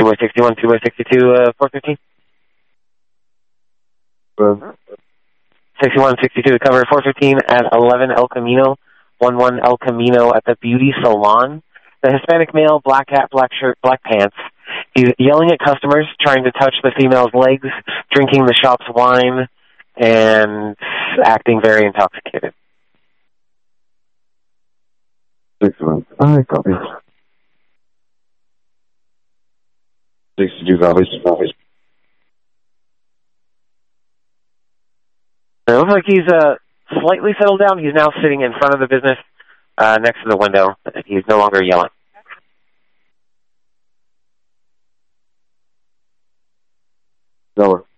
by 61, 2 by 62, 413. 61, 62 to cover 413 at 11 El Camino, 11 El Camino at the Beauty Salon. The Hispanic male, black hat, black shirt, black pants. He's yelling at customers, trying to touch the female's legs, drinking the shop's wine, and acting very intoxicated. 61. I copy. 62 copies. It looks like he's slightly settled down. He's now sitting in front of the business next to the window. He's no longer yelling. Lower.